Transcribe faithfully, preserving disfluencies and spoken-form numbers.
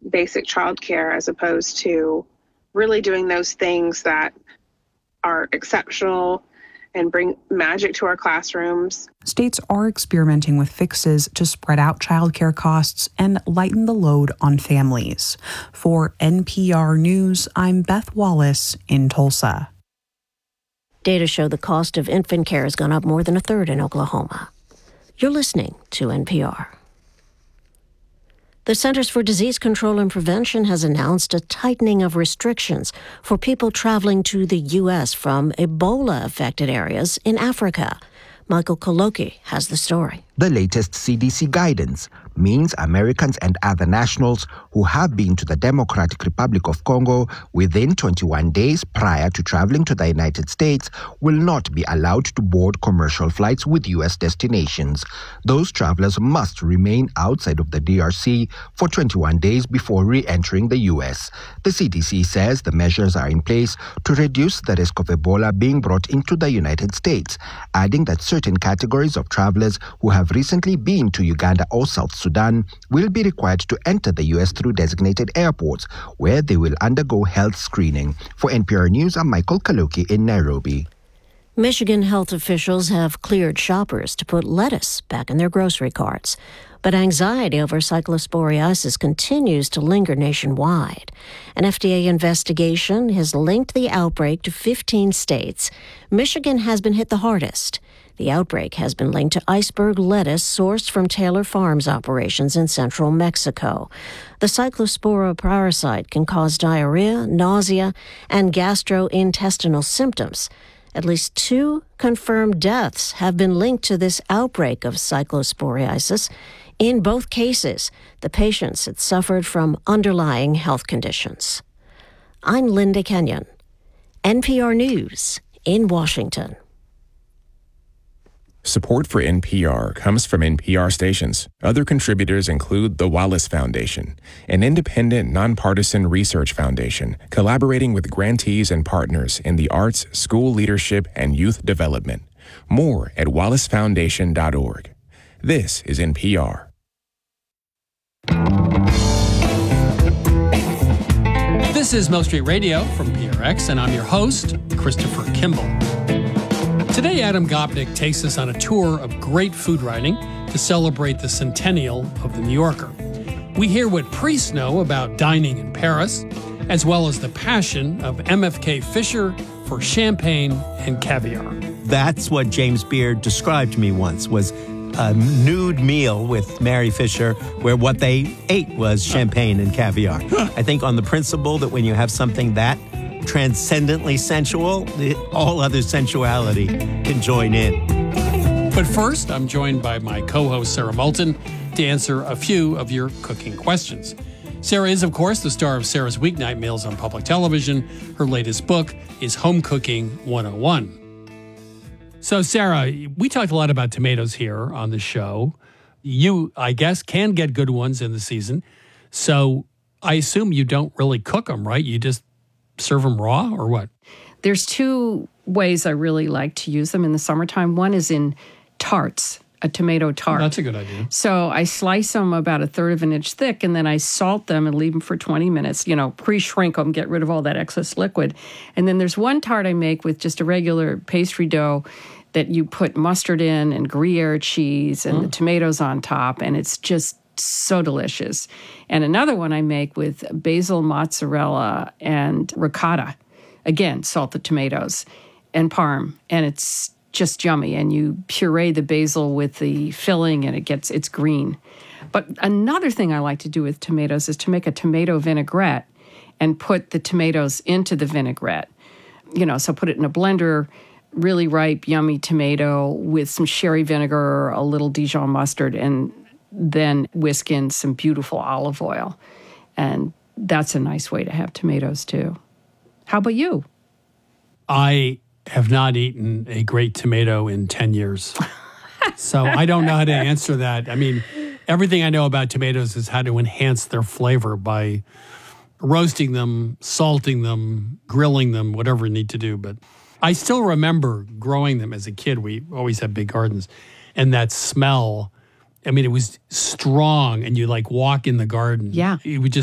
basic childcare as opposed to really doing those things that are exceptional and bring magic to our classrooms. States are experimenting with fixes to spread out childcare costs and lighten the load on families. For N P R News, I'm Beth Wallace in Tulsa. Data show the cost of infant care has gone up more than a third in Oklahoma. You're listening to N P R. The Centers for Disease Control and Prevention has announced a tightening of restrictions for people traveling to the U S from Ebola-affected areas in Africa. Michael Koloki has the story. The latest C D C guidance means Americans and other nationals who have been to the Democratic Republic of Congo within twenty-one days prior to traveling to the United States will not be allowed to board commercial flights with U S destinations. Those travelers must remain outside of the D R C for twenty-one days before re-entering the U S. The C D C says the measures are in place to reduce the risk of Ebola being brought into the United States, adding that certain categories of travelers who have recently been to Uganda or South Sudan will be required to enter the U S through designated airports, where they will undergo health screening. For N P R News, I'm Michael Kaloki in Nairobi. Michigan health officials have cleared shoppers to put lettuce back in their grocery carts. But anxiety over cyclosporiasis continues to linger nationwide. An F D A investigation has linked the outbreak to fifteen states. Michigan has been hit the hardest. The outbreak has been linked to iceberg lettuce sourced from Taylor Farms operations in central Mexico. The Cyclospora parasite can cause diarrhea, nausea, and gastrointestinal symptoms. At least two confirmed deaths have been linked to this outbreak of cyclosporiasis. In both cases, the patients had suffered from underlying health conditions. I'm Linda Kenyon, N P R News in Washington. Support for N P R comes from N P R stations. Other contributors include the Wallace Foundation, an independent, nonpartisan research foundation collaborating with grantees and partners in the arts, school leadership, and youth development. More at wallace foundation dot org. This is N P R. This is Milk Street Radio from P R X, and I'm your host, Christopher Kimball. Today, Adam Gopnik takes us on a tour of great food writing to celebrate the centennial of The New Yorker. We hear what priests know about dining in Paris, as well as the passion of M F K Fisher for champagne and caviar. That's what James Beard described to me once, was a nude meal with Mary Fisher where what they ate was champagne and caviar. I think on the principle that when you have something that transcendently sensual, all other sensuality can join in. But first, I'm joined by my co-host Sarah Moulton to answer a few of your cooking questions. Sarah is, of course, the star of Sarah's Weeknight Meals on public television. Her latest book is Home Cooking one oh one. So, Sarah, we talked a lot about tomatoes here on the show. You, I guess, can get good ones in the season. So I assume you don't really cook them, right? You just serve them raw or what? There's two ways I really like to use them in the summertime. One is in tarts, a tomato tart. Oh, that's a good idea. So I slice them about a third of an inch thick, and then I salt them and leave them for twenty minutes, you know, pre-shrink them, get rid of all that excess liquid. And then there's one tart I make with just a regular pastry dough that you put mustard in and Gruyere cheese and mm. the tomatoes on top, and it's just so delicious. And another one I make with basil, mozzarella, and ricotta. Again, salt the tomatoes and parm, and it's just yummy. And you puree the basil with the filling, and it gets it's green. But another thing I like to do with tomatoes is to make a tomato vinaigrette and put the tomatoes into the vinaigrette. You know, so put it in a blender, really ripe, yummy tomato with some sherry vinegar, a little Dijon mustard, and then whisk in some beautiful olive oil. And that's a nice way to have tomatoes, too. How about you? I have not eaten a great tomato in ten years. So I don't know how to answer that. I mean, everything I know about tomatoes is how to enhance their flavor by roasting them, salting them, grilling them, whatever you need to do. But I still remember growing them as a kid. We always had big gardens. And that smell, I mean, it was strong. And you like walk in the garden. Yeah. It would just